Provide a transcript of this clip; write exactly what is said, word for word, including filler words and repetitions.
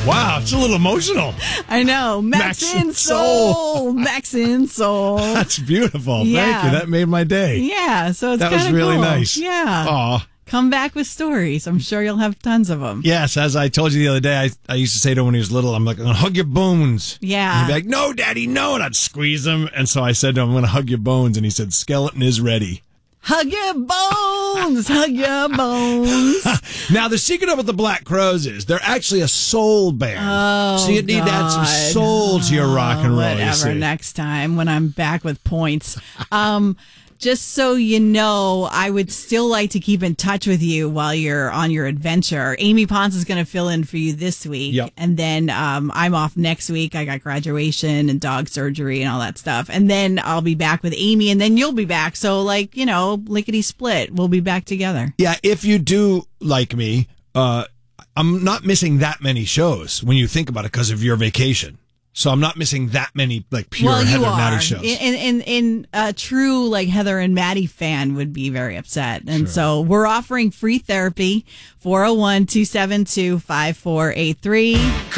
Wow, it's a little emotional. I know. Max, Max in in Soul. Soul. Max in Soul. That's beautiful. Yeah. Thank you. That made my day. Yeah, so it's That was kinda really cool. nice. Yeah. Aw. Come back with stories. I'm sure you'll have tons of them. Yes, as I told you the other day, I, I used to say to him when he was little, I'm like, I'm going to hug your bones. Yeah. And he'd be like, no, Daddy, no. And I'd squeeze him. And so I said to him, I'm going to hug your bones. And he said, skeleton is ready. Hug your bones. Hug your bones. Now, the secret of what the Black Crowes is, they're actually a soul band. Oh, so you need to add some God. soul to your rock and roll, you Whatever, see. next time when I'm back with points. Um, just so you know, I would still like to keep in touch with you while you're on your adventure. Amy Pons is going to fill in for you this week. Yep. And then um, I'm off next week. I got graduation and dog surgery and all that stuff. And then I'll be back with Amy, and then you'll be back. So, like, you know, lickety split. We'll be back together. Yeah, if you do like me, uh, I'm not missing that many shows when you think about it because of your vacation. So I'm not missing that many like pure well, Heather you and Maddie are. shows. In, in, in a true like Heather and Maddie fan would be very upset. And sure. So we're offering free therapy, four oh one, two seven two, five four eight three.